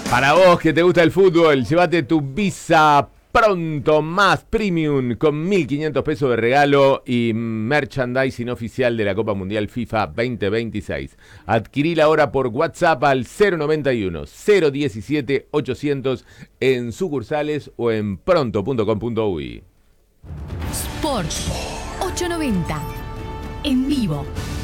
Para vos que te gusta el fútbol, llévate tu Visa Pronto Más Premium con 1.500 pesos de regalo y merchandising oficial de la Copa Mundial FIFA 2026. Adquirila ahora por WhatsApp al 091 017 800 en sucursales o en pronto.com.uy. Sport 890 en vivo.